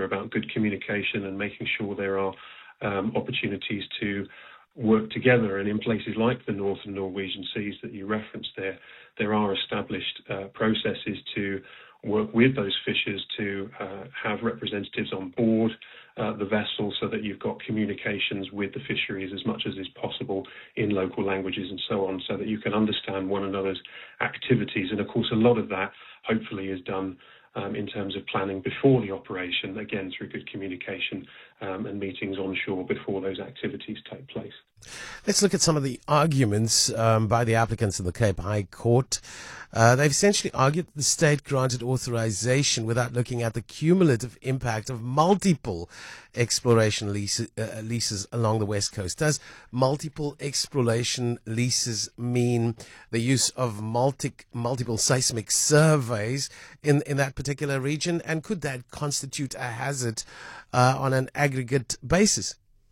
about good communication and making sure there are opportunities to work together. And in places like the Northern Norwegian Seas that you referenced there are established processes to work with those fishers to have representatives on board the vessel so that you've got communications with the fisheries as much as is possible in local languages and so on, so that you can understand one another's activities. And of course, a lot of that hopefully is done in terms of planning before the operation, again through good communication and meetings on shore before those activities take place. Let's look at some of the arguments by the applicants in the Cape High Court. They've essentially argued that the state granted authorization without looking at the cumulative impact of multiple exploration leases along the West Coast. Does multiple exploration leases mean the use of multiple seismic surveys in that particular region? And could that constitute a hazard on an aggregate basis?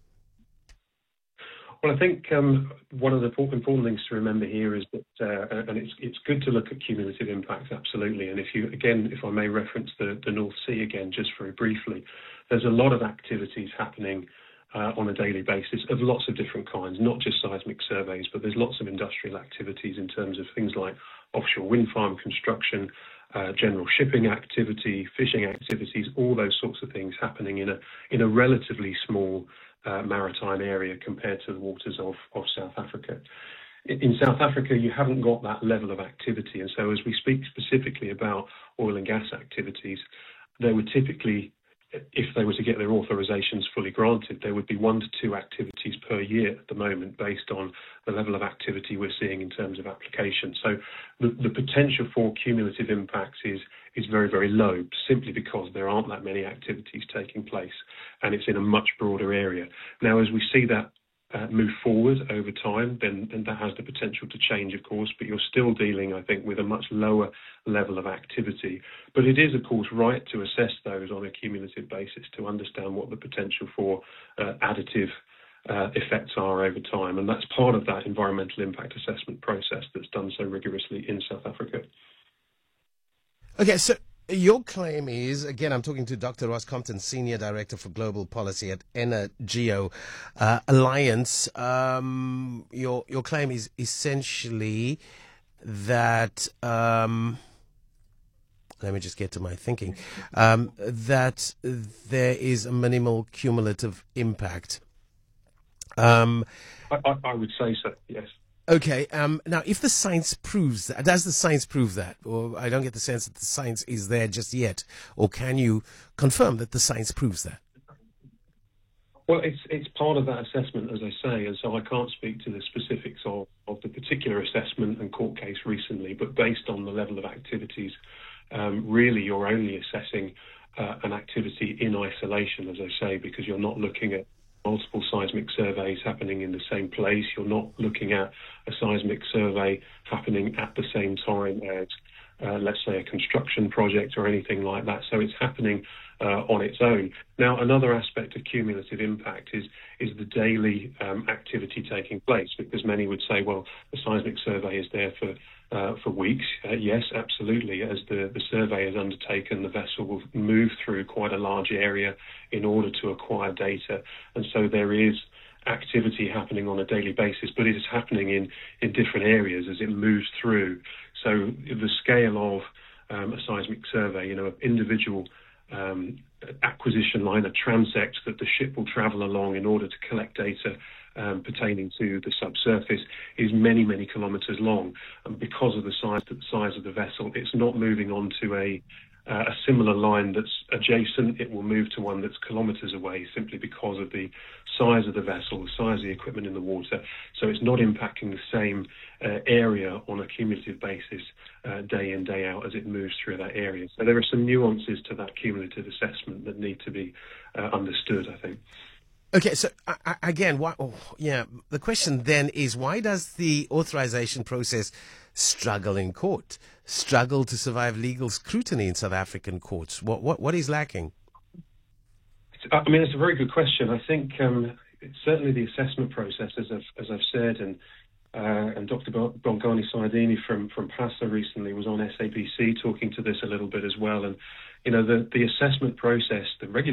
Well, I think one of the important things to remember here is that, and it's good to look at cumulative impacts, absolutely. And if I may reference the North Sea again, just very briefly, there's a lot of activities happening on a daily basis of lots of different kinds, not just seismic surveys, but there's lots of industrial activities in terms of things like offshore wind farm construction, general shipping activity, fishing activities, all those sorts of things happening in a relatively small maritime area compared to the waters of South Africa. In South Africa, you haven't got that level of activity. And so as we speak specifically about oil and gas activities, they would typically, if they were to get their authorizations fully granted, there would be 1 to 2 activities per year at the moment based on the level of activity we're seeing in terms of application. So the potential for cumulative impacts is very, very low, simply because there aren't that many activities taking place and it's in a much broader area. Now, as we see that move forward over time, then that has the potential to change, of course, but you're still dealing, I think, with a much lower level of activity. But it is, of course, right to assess those on a cumulative basis to understand what the potential for additive effects are over time. And that's part of that environmental impact assessment process that's done so rigorously in South Africa. Okay, so your claim is, again, I'm talking to Dr. Ross Compton, Senior Director for Global Policy at Energeo Alliance. Your claim is essentially that, let me just get to my thinking, that there is a minimal cumulative impact. I would say so, yes. Okay. Now, if the science proves that, does the science prove that? Or I don't get the sense that the science is there just yet. Or can you confirm that the science proves that? Well, it's part of that assessment, as I say, and so I can't speak to the specifics of the particular assessment and court case recently, but based on the level of activities, really you're only assessing an activity in isolation, as I say, because you're not looking at multiple seismic surveys happening in the same place. You're not looking at a seismic survey happening at the same time as, let's say, a construction project or anything like that. So it's happening on its own. Now, another aspect of cumulative impact is the daily activity taking place, because many would say, well, the seismic survey is there for weeks. Yes, absolutely. As the survey is undertaken, the vessel will move through quite a large area in order to acquire data. And so there is activity happening on a daily basis, but it is happening in different areas as it moves through. So the scale of a seismic survey, an individual acquisition line, a transect that the ship will travel along in order to collect data pertaining to the subsurface, is many, many kilometres long. And because of the size of the vessel, it's not moving on to a similar line that's adjacent. It will move to one that's kilometres away, simply because of the size of the vessel, the size of the equipment in the water. So it's not impacting the same area on a cumulative basis day in, day out as it moves through that area. So there are some nuances to that cumulative assessment that need to be understood, I think. Okay, so again, the question then is, why does the authorization process struggle in court, struggle to survive legal scrutiny in South African courts? What is lacking? I mean, it's a very good question. I think certainly the assessment process, as I've said, and Dr. Bongani Saidini from PASA recently was on SABC talking to this a little bit as well. And, the assessment process, the regular